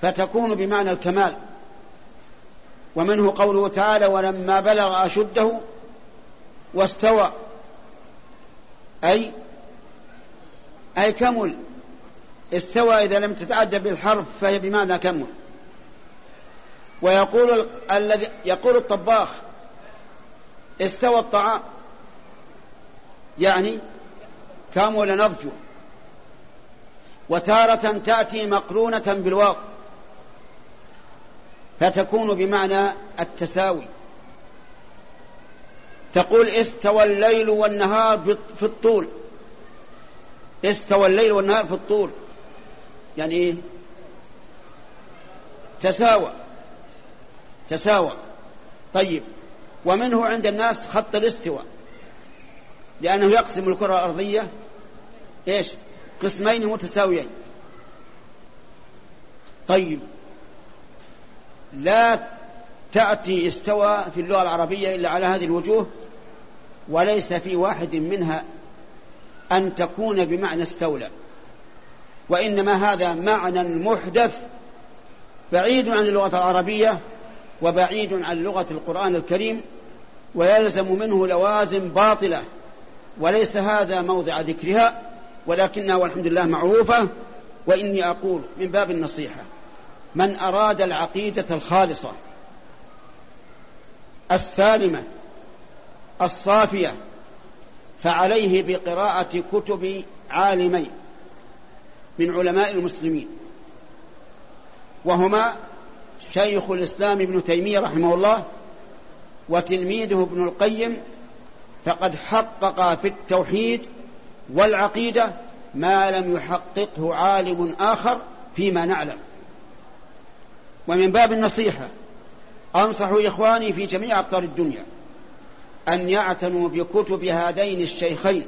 فتكون بمعنى الكمال. ومنه قوله تعالى ولما بلغ أشده واستوى، أي كمل. استوى إذا لم تتعدى بالحرف فهي بمعنى كمل. يقول الطباخ استوى الطعام، يعني كمل نضجه. وتارة تأتي مقرونة بالواو فتكون بمعنى التساوي. تقول استوى الليل والنهار في الطول. استوى الليل والنهار في الطول يعني إيه؟ تساوى. طيب، ومنه عند الناس خط الاستواء، لأنه يقسم الكرة الأرضية قسمين متساويين. طيب، لا تأتي استوى في اللغة العربية إلا على هذه الوجوه، وليس في واحد منها أن تكون بمعنى استولى، وإنما هذا معنى محدث بعيد عن اللغة العربية وبعيد عن لغة القرآن الكريم، ويلزم منه لوازم باطلة، وليس هذا موضع ذكرها، ولكنها والحمد لله معروفة. وإني أقول من باب النصيحة: من أراد العقيدة الخالصة السالمة الصافية فعليه بقراءة كتب عالمين من علماء المسلمين، وهما شيخ الإسلام ابن تيمية رحمه الله وتلميذه ابن القيم، فقد حقق في التوحيد والعقيدة ما لم يحققه عالم آخر فيما نعلم. ومن باب النصيحة أنصح إخواني في جميع أقطار الدنيا أن يعتنوا بكتب هذين الشيخين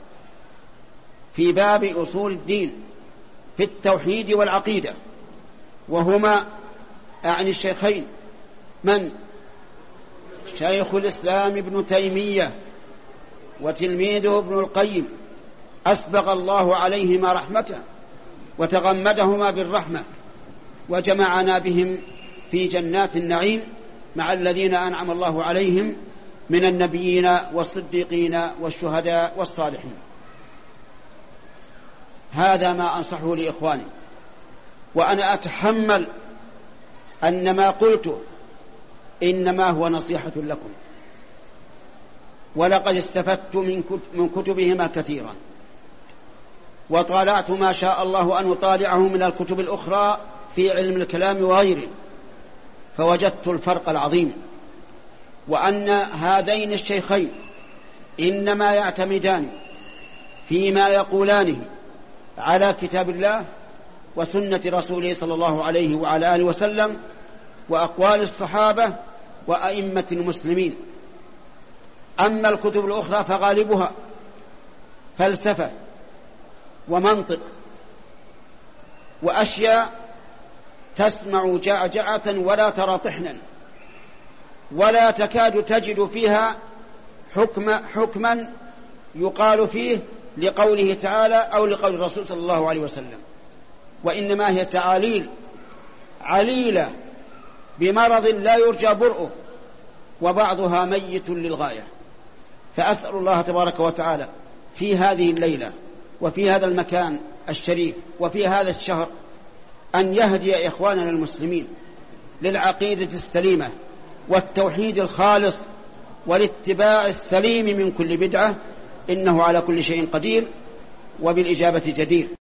في باب أصول الدين في التوحيد والعقيدة، وهما أعني الشيخين من؟ شيخ الإسلام ابن تيمية وتلميذه ابن القيم، أسبغ الله عليهما رحمته وتغمدهما بالرحمة، وجمعنا بهم في جنات النعيم مع الذين أنعم الله عليهم من النبيين والصديقين والشهداء والصالحين. هذا ما أنصحه لإخواني، وأنا أتحمل أن ما قلته إنما هو نصيحة لكم، ولقد استفدت من كتبهما كثيرا، وطالعت ما شاء الله أن أطالعه من الكتب الأخرى في علم الكلام وغيره، فوجدت الفرق العظيم، وأن هذين الشيخين إنما يعتمدان فيما يقولانه على كتاب الله وسنة رسوله صلى الله عليه وعلى آله وسلم وأقوال الصحابة وأئمة المسلمين. أما الكتب الأخرى فغالبها فلسفة ومنطق وأشياء تسمع جعجعة ولا ترى طحنا، ولا تكاد تجد فيها حكما يقال فيه لقوله تعالى أو لقول الرسول صلى الله عليه وسلم، وإنما هي تعاليل عليلة بمرض لا يرجى برؤه، وبعضها ميت للغاية. فأسأل الله تبارك وتعالى في هذه الليلة وفي هذا المكان الشريف وفي هذا الشهر أن يهدي إخواننا المسلمين للعقيدة السليمة والتوحيد الخالص والاتباع السليم من كل بدعة، إنه على كل شيء قدير وبالإجابة جدير.